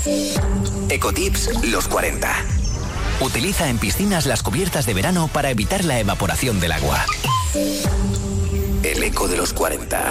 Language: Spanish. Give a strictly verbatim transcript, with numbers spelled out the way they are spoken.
Ecotips los cuarenta. Utiliza en piscinas las cubiertas de verano para evitar la evaporación del agua. El eco de los cuarenta.